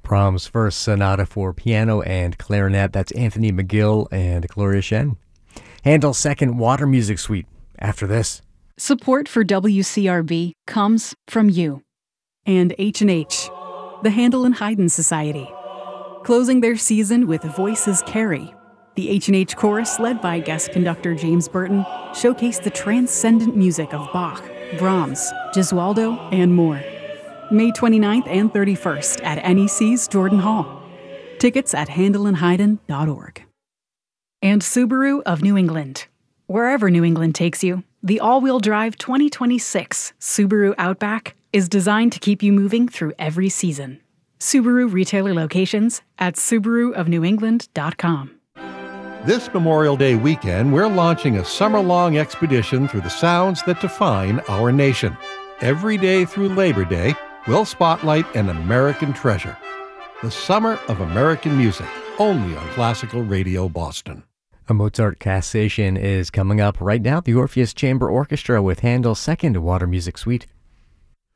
Brahms' First Sonata for Piano and Clarinet. That's Anthony McGill and Gloria Shen. Handel's Second Water Music Suite after this. Support for WCRB comes from you. And H&H, the Handel and Haydn Society. Closing their season with Voices Carry. The H&H Chorus, led by guest conductor James Burton, showcased the transcendent music of Bach, Brahms, Gesualdo, and more. May 29th and 31st at NEC's Jordan Hall. Tickets at handelandhaydn.org. And Subaru of New England. Wherever New England takes you, the all-wheel drive 2026 Subaru Outback is designed to keep you moving through every season. Subaru retailer locations at subaruofnewengland.com. This Memorial Day weekend, we're launching a summer-long expedition through the sounds that define our nation. Every day through Labor Day, we'll spotlight an American treasure. The Summer of American Music, only on Classical Radio Boston. A Mozart Cassation is coming up right now. The Orpheus Chamber Orchestra with Handel's Second Water Music Suite.